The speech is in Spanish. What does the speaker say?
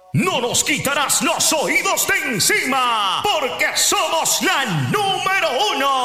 No nos quitarás los oídos de encima, porque somos la número uno.